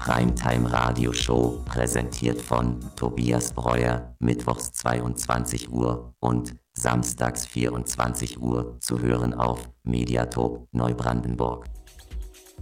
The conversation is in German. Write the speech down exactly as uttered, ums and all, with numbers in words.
Primetime Radio Show, präsentiert von Tobias Breuer, mittwochs zweiundzwanzig Uhr und samstags vierundzwanzig Uhr, zu hören auf Mediatop Neubrandenburg.